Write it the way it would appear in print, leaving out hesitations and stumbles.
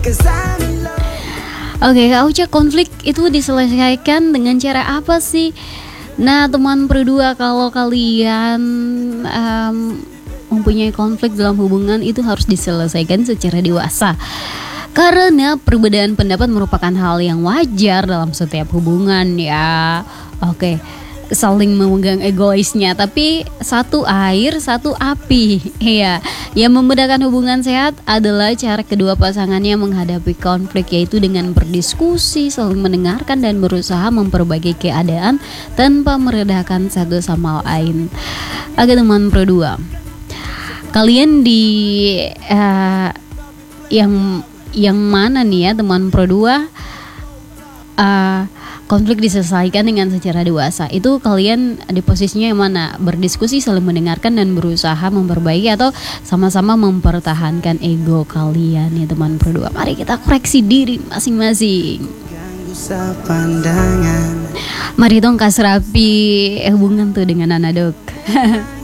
Oke, Kak Uca, konflik itu diselesaikan dengan cara apa sih? Nah, teman berdua, kalau kalian mempunyai konflik dalam hubungan itu harus diselesaikan secara dewasa. Karena perbedaan pendapat merupakan hal yang wajar dalam setiap hubungan ya. Oke, saling memegang egoisnya, tapi satu air satu api. Iya, yang membedakan hubungan sehat adalah cara kedua pasangannya menghadapi konflik, yaitu dengan berdiskusi, saling mendengarkan dan berusaha memperbaiki keadaan tanpa meredakan satu sama lain. Oke, teman berdua, kalian di yang mana nih ya, teman berdua? Konflik diselesaikan dengan secara dewasa, itu kalian di posisinya yang mana? Berdiskusi, saling mendengarkan dan berusaha memperbaiki, atau sama-sama mempertahankan ego kalian ya teman berdua? Mari kita koreksi diri masing-masing. Mari dong kasih rapi hubungan tuh dengan anak dok.